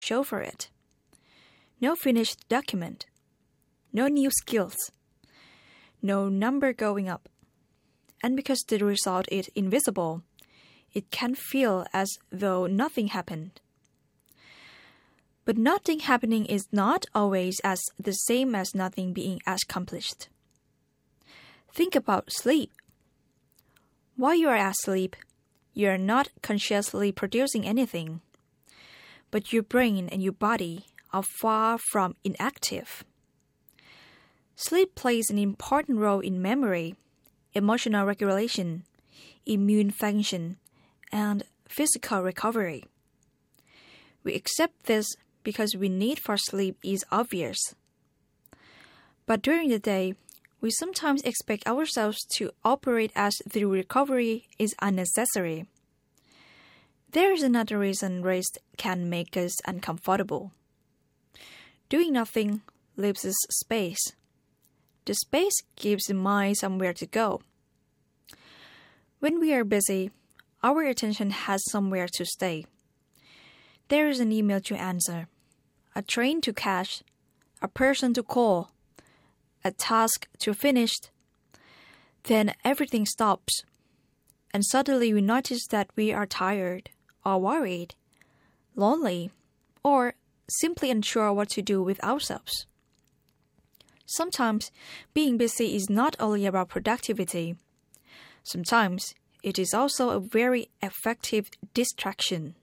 show for it. No finished document. No new skills. No number going up. And because the result is invisible, it can feel as though nothing happened. But nothing happening is not always as the same as nothing being accomplished. Think about sleep. While you are asleep, you are not consciously producing anything, but your brain and your body are far from inactive. Sleep plays an important role in memory, emotional regulation, immune function, and physical recovery. We accept this because our need for sleep is obvious. But during the day, we sometimes expect ourselves to operate as though recovery is unnecessary. There is another reason rest can make us uncomfortable. Doing nothing leaves us space. The space gives the mind somewhere to go. When we are busy, our attention has somewhere to stay. There is an email to answer, a train to catch, a person to call, a task to finish. Then everything stops, and suddenly we notice that we are tired, or worried, lonely, or simply unsure what to do with ourselves. Sometimes being busy is not only about productivity. Sometimes it is also a very effective distraction.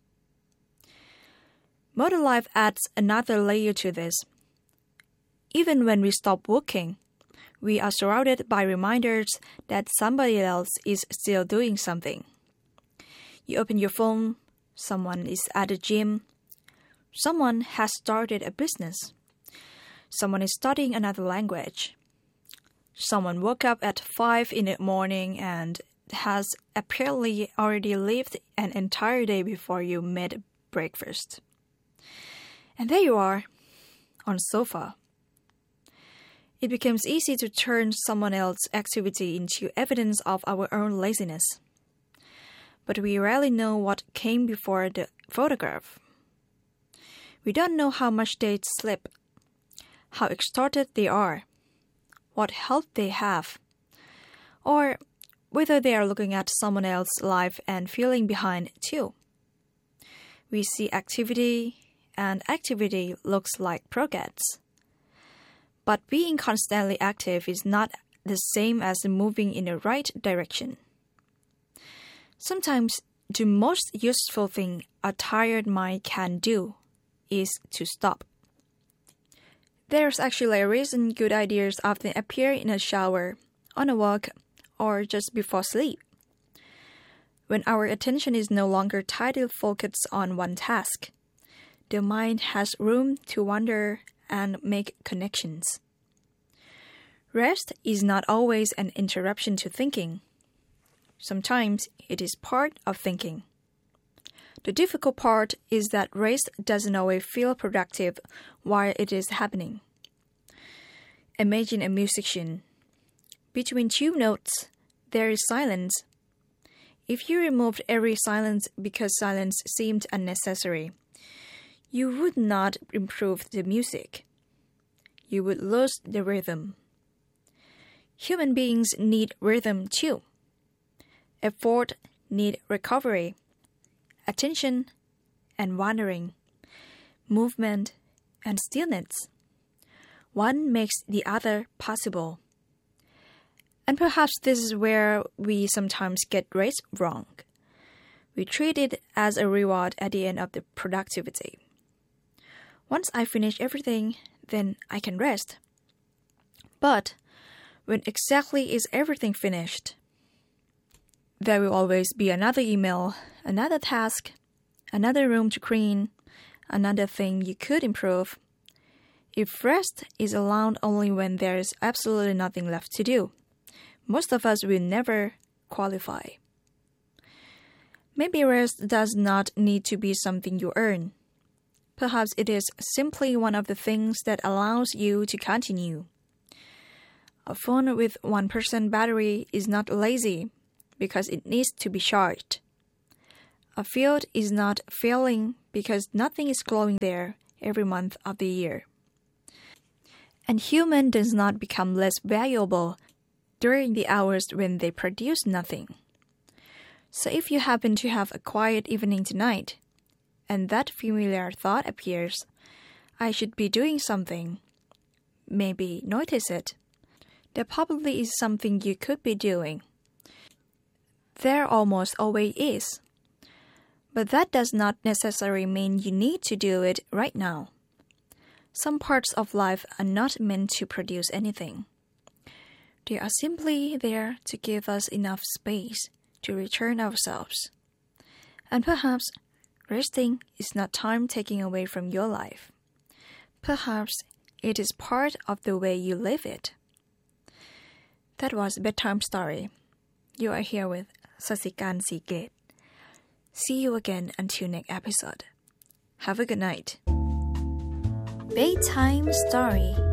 Modern life adds another layer to this. Even when we stop working, we are surrounded by reminders that somebody else is still doing something. You open your phone, someone is at the gym, someone has started a business, someone is studying another language, someone woke up at 5 in the morning and has apparently already lived an entire day before you made breakfast. And there you are, on the sofa. It becomes easy to turn someone else's activity into evidence of our own laziness. But we rarely know what came before the photograph. We don't know how much they sleep, how exhausted they are, what health they have, or whether they are looking at someone else's life and feeling behind too. We see activity, and activity looks like progress. But being constantly active is not the same as moving in the right direction. Sometimes the most useful thing a tired mind can do is to stop. There's actually a reason good ideas often appear in a shower, on a walk, or just before sleep. When our attention is no longer tightly focused on one task, the mind has room to wander and make connections. Rest is not always an interruption to thinking. Sometimes it is part of thinking. The difficult part is that rest doesn't always feel productive while it is happening. Imagine a musician. Between two notes, there is silence. If you removed every silence because silence seemed unnecessary, you would not improve the music. You would lose the rhythm. Human beings need rhythm too. Effort needs recovery, attention and wandering, movement and stillness. One makes the other possible. And perhaps this is where we sometimes get rest wrong. We treat it as a reward at the end of the productivity. Once I finish everything, then I can rest. But when exactly is everything finished? There will always be another email, another task, another room to clean, another thing you could improve. If rest is allowed only when there is absolutely nothing left to do, most of us will never qualify. Maybe rest does not need to be something you earn. Perhaps it is simply one of the things that allows you to continue. A phone with 1% battery is not lazy because it needs to be charged. A field is not failing because nothing is growing there every month of the year. And human does not become less valuable during the hours when they produce nothing. So if you happen to have a quiet evening tonight, and that familiar thought appears, I should be doing something, maybe notice it. There probably is something you could be doing. There almost always is. But that does not necessarily mean you need to do it right now. Some parts of life are not meant to produce anything. They are simply there to give us enough space to return ourselves. And perhaps resting is not time taken away from your life. Perhaps it is part of the way you live it. That was Bedtime Story. You are here with Sasikan Seagate. See you again until next episode. Have a good night. Bedtime Story.